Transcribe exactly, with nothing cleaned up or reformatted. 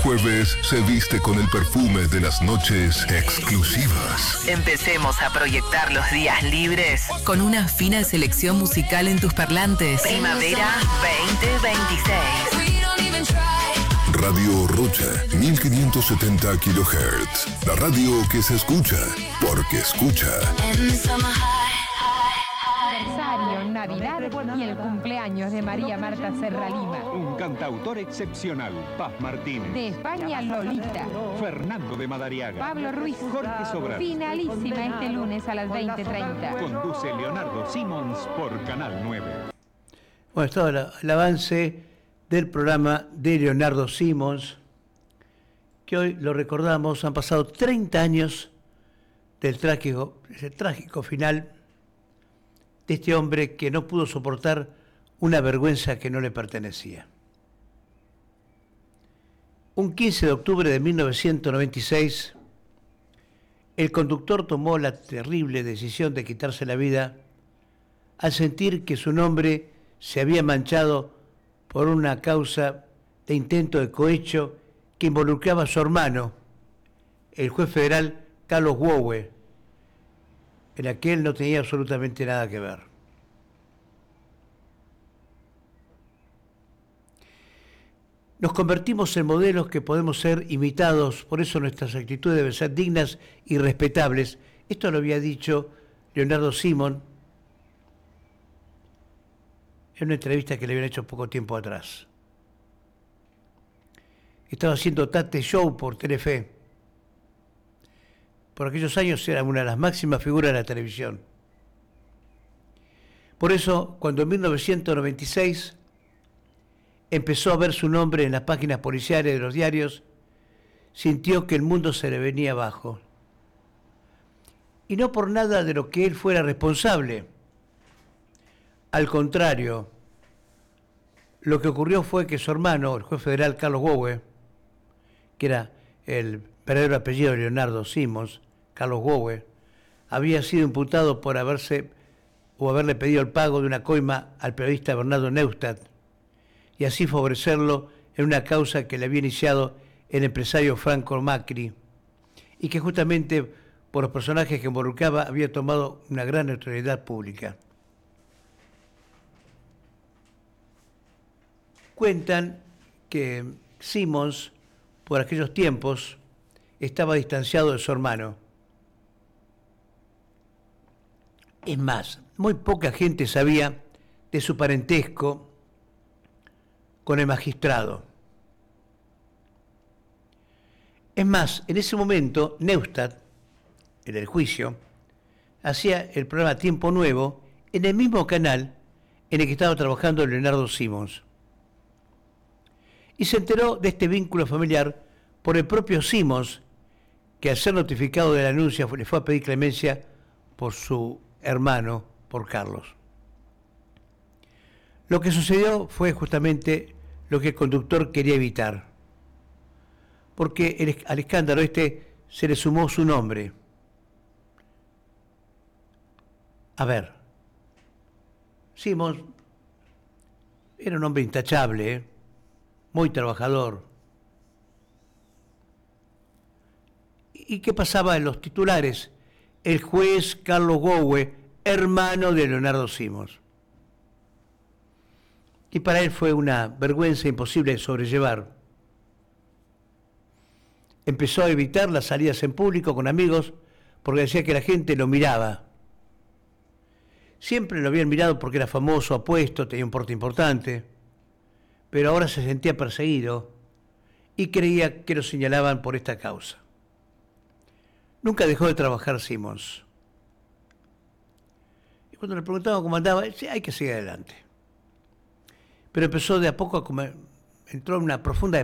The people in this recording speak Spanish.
Jueves se viste con el perfume de las noches exclusivas. Empecemos a proyectar los días libres con una fina selección musical en tus parlantes. Primavera veinte veintiséis. Radio Rocha, mil quinientos setenta kilohertz. La radio que se escucha, porque escucha. Aniversario, Navidad y el cumpleaños de María Marta Serra Lima. Un cantautor excepcional, Paz Martínez. De España, Lolita. Fernando de Madariaga. Pablo Ruiz. Jorge Sobral. Finalísima este lunes a las veinte treinta. Conduce Leonardo Simons por Canal nueve. Bueno, estaba el, el avance del programa de Leonardo Simons, que hoy lo recordamos. Han pasado treinta años del trágico, del trágico final de este hombre que no pudo soportar una vergüenza que no le pertenecía. Un quince de octubre de mil novecientos noventa y seis, el conductor tomó la terrible decisión de quitarse la vida al sentir que su nombre se había manchado por una causa de intento de cohecho que involucraba a su hermano, el juez federal Carlos Wowe, en la que él no tenía absolutamente nada que ver. Nos convertimos en modelos que podemos ser imitados, por eso nuestras actitudes deben ser dignas y respetables. Esto lo había dicho Leonardo Simons en una entrevista que le habían hecho poco tiempo atrás. Estaba haciendo Tate Show por Telefe. Por aquellos años era una de las máximas figuras de la televisión. Por eso, cuando en mil novecientos noventa y seis empezó a ver su nombre en las páginas policiales de los diarios, sintió que el mundo se le venía abajo. Y no por nada de lo que él fuera responsable. Al contrario, lo que ocurrió fue que su hermano, el juez federal Carlos Wowe, que era el verdadero apellido de Leonardo Simons, Carlos Wowe, había sido imputado por haberse o haberle pedido el pago de una coima al periodista Bernardo Neustadt y así favorecerlo en una causa que le había iniciado el empresario Franco Macri y que justamente por los personajes que involucraba había tomado una gran notoriedad pública. Cuentan que Simons, por aquellos tiempos, estaba distanciado de su hermano. Es más, muy poca gente sabía de su parentesco con el magistrado. Es más, en ese momento, Neustadt, en el juicio, hacía el programa Tiempo Nuevo en el mismo canal en el que estaba trabajando Leonardo Simons. Y se enteró de este vínculo familiar por el propio Simons, que al ser notificado de la denuncia le fue a pedir clemencia por su hermano, por Carlos. Lo que sucedió fue justamente lo que el conductor quería evitar, porque el, al escándalo este se le sumó su nombre. A ver, Simons era un hombre intachable, ¿eh? Muy trabajador. ¿Y qué pasaba en los titulares? El juez Carlos Wowe, hermano de Leonardo Simons. Y para él fue una vergüenza imposible de sobrellevar. Empezó a evitar las salidas en público con amigos porque decía que la gente lo miraba. Siempre lo habían mirado porque era famoso, apuesto, tenía un porte importante, pero ahora se sentía perseguido y creía que lo señalaban por esta causa. Nunca dejó de trabajar Simons. Y cuando le preguntaban cómo andaba, decía, hay que seguir adelante. Pero empezó de a poco a comer, entró en una profunda